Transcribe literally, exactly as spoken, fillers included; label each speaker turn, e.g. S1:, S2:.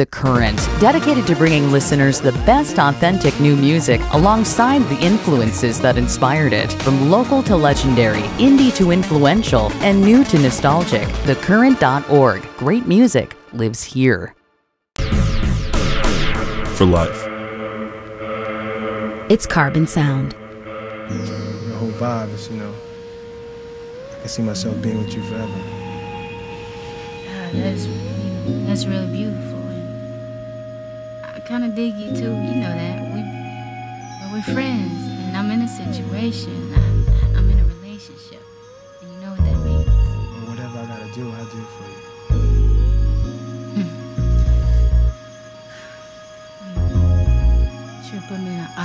S1: The Current, dedicated to bringing listeners the best authentic new music alongside the influences that inspired it. From local to legendary, indie to influential, and new to nostalgic, the current dot org. Great music lives here.
S2: For life.
S3: It's Carbon Sound.
S4: The whole vibe is, you know, I can see myself being with you forever.
S5: God, that's really, that's really beautiful. And I kind of dig you too. You know that we, but we're friends, and I'm in a situation. I, I'm in a relationship, and you know what that means.
S4: Well, whatever I gotta do, I'll do it for you.
S5: Should put me in an